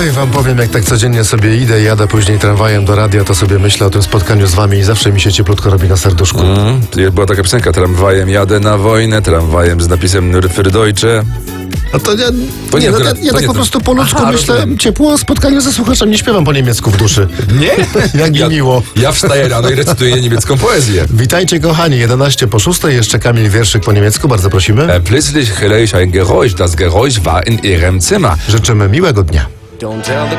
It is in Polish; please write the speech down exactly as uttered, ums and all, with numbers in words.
Oj, wam powiem, jak tak codziennie sobie idę, jadę później tramwajem do radia, to sobie myślę o tym spotkaniu z wami i zawsze mi się cieplutko robi na serduszku. Mm, była taka piosenka, tramwajem jadę na wojnę, tramwajem z napisem Nur für Deutsche. A to ja, To nie, nie, no, to- ja, to ja tak nie po to. prostu po ludzku Aha, myślę rozumiem. ciepło o spotkaniu ze słuchaczem, nie śpiewam po niemiecku w duszy. Nie? Jak mi ja, miło. Ja wstaję rano i recytuję niemiecką poezję. Witajcie kochani, jedenaście po szóstej, jeszcze Kamil Wierszyk po niemiecku, bardzo prosimy. Äh, Plötzlich höre ich ein Geräusch. Das Geräusch war in ihrem Zimmer. Życzymy miłego dnia. Don't tell the